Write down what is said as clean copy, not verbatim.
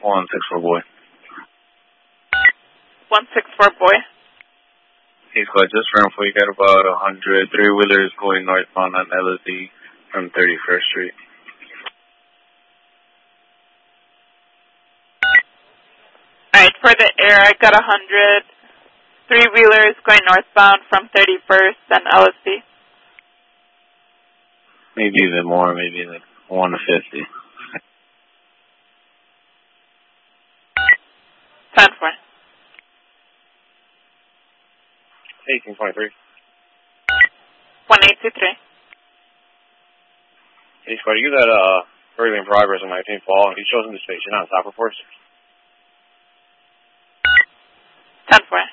164 boy. 164 boy. Hey, squad, just round 4, you got about 100 three-wheelers going northbound on LSD from 31st Street. Alright, for the air, I got 100 three-wheelers going northbound from 31st and LSD. Maybe even more, maybe like 150. 10-4. 1823. 1823. Hey, squad, you got early in progress on 19th fall. He shows in the station on top of force. 10-4.